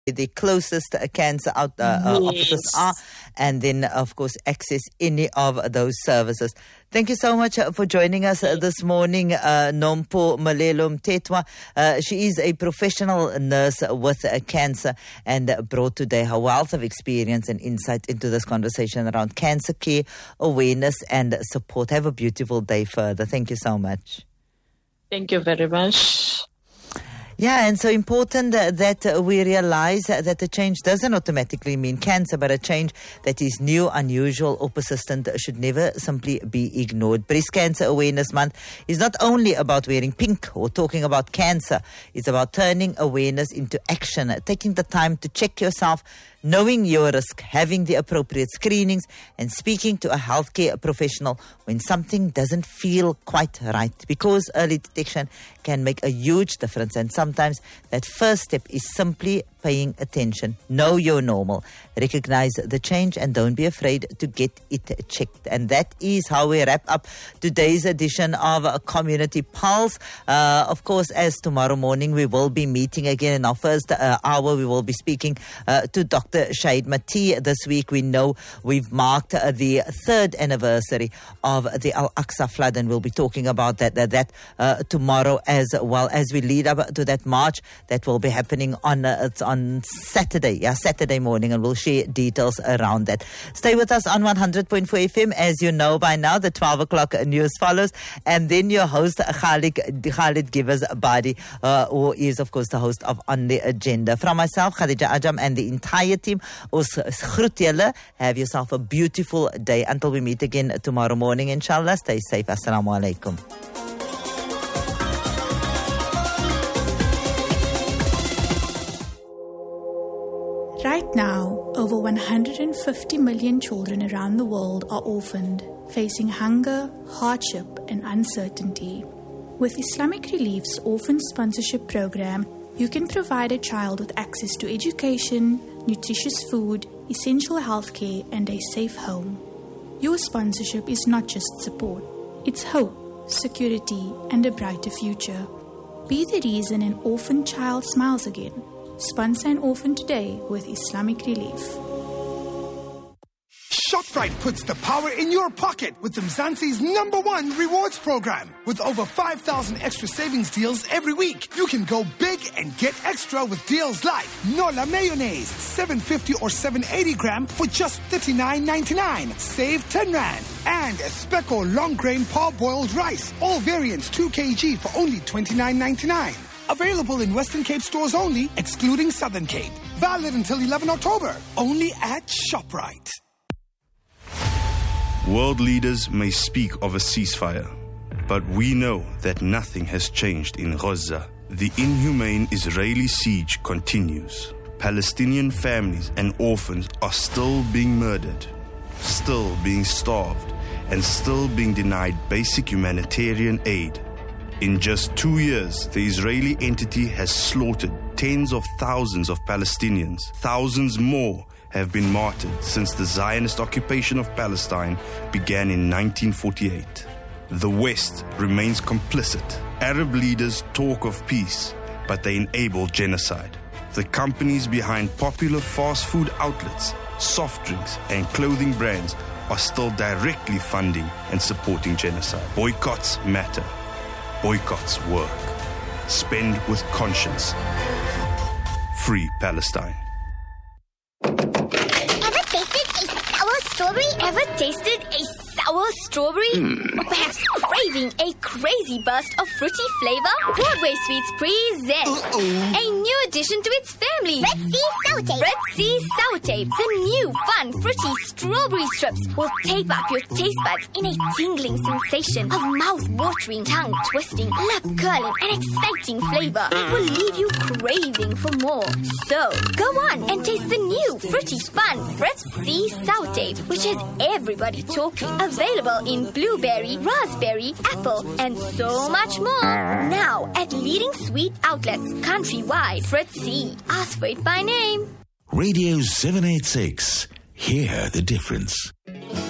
the closest cancer officers are, and then, of course, access any of those services. Thank you so much for joining us this morning, Nompo Malelo Mthethwa. She is a professional nurse with cancer and brought today her wealth of experience and insight into this conversation around cancer care, awareness and support. Have a beautiful day further. Thank you so much. Thank you very much. Yeah, and so important that we realize that the change doesn't automatically mean cancer, but a change that is new, unusual, or persistent should never simply be ignored. Breast Cancer Awareness Month is not only about wearing pink or talking about cancer. It's about turning awareness into action, taking the time to check yourself, knowing your risk, having the appropriate screenings, and speaking to a healthcare professional when something doesn't feel quite right. Because early detection can make a huge difference, and sometimes that first step is simply paying attention. Know you're normal, recognize the change, and don't be afraid to get it checked. And that is how we wrap up today's edition of Community Pulse. Of course, as tomorrow morning we will be meeting again in our first hour, we will be speaking to Dr. Shahid Mati. This week we know we've marked the third anniversary of the Al-Aqsa flood, and we'll be talking about that tomorrow, as well as we lead up to that march that will be happening on Saturday morning, and we'll share details around that. Stay with us on 100.4 FM. As you know by now, the 12 o'clock news follows, and then your host Khalid Givers Badi, who is of course the host of On the Agenda. From myself, Khadija Ajam, and the entire team, ons groet julle. Have yourself a beautiful day until we meet again tomorrow morning, inshallah. Stay safe. Assalamu alaikum. Right now, over 150 million children around the world are orphaned, facing hunger, hardship, and uncertainty. With Islamic Relief's Orphan Sponsorship Program, you can provide a child with access to education, nutritious food, essential healthcare, and a safe home. Your sponsorship is not just support, it's hope, security, and a brighter future. Be the reason an orphan child smiles again. Sponsor an orphan today with Islamic Relief. ShopRite puts the power in your pocket with Mzansi's #1 rewards program. With over 5,000 extra savings deals every week, you can go big and get extra with deals like Nola Mayonnaise, 750 or 780 gram for just 39.99. Save 10 Rand. And Speckle long grain parboiled rice, all variants 2 kg for only 29.99. Available in Western Cape stores only, excluding Southern Cape. Valid until 11 October. Only at ShopRite. World leaders may speak of a ceasefire, but we know that nothing has changed in Gaza. The inhumane Israeli siege continues. Palestinian families and orphans are still being murdered, still being starved, and still being denied basic humanitarian aid. In just 2 years, the Israeli entity has slaughtered tens of thousands of Palestinians. Thousands more have been martyred since the Zionist occupation of Palestine began in 1948. The West remains complicit. Arab leaders talk of peace, but they enable genocide. The companies behind popular fast food outlets, soft drinks, and clothing brands are still directly funding and supporting genocide. Boycotts matter. Boycotts work. Spend with conscience. Free Palestine. Ever tasted a sour strawberry? Or perhaps craving a crazy burst of fruity flavor? Broadway Sweets presents a new addition to its family. Red Sea Sour Tape. Red Sea Sour Tape. The new fun fruity strawberry strips will tape up your taste buds in a tingling sensation of mouth-watering, tongue-twisting, lip-curling, and exciting flavor that will leave you craving for more. So, go on and taste the new fruity fun Red Sea Sour Tape, which has everybody talking. Available in blueberry, raspberry, apple, and so much more. Now at leading sweet outlets countrywide. Fritz C. Ask for it by name. Radio 786. Hear the difference.